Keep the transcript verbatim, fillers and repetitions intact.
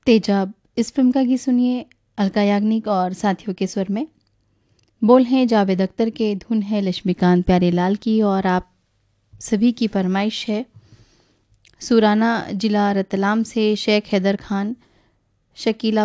तेजाब, इस फिल्म का गीत सुनिए अलका याग्निक और साथियों के स्वर में। बोल हैं जावेद अख्तर के, धुन है लक्ष्मीकांत प्यारेलाल की और आप सभी की फरमाइश है सुराना जिला रतलाम से शेख हैदर खान, शकीला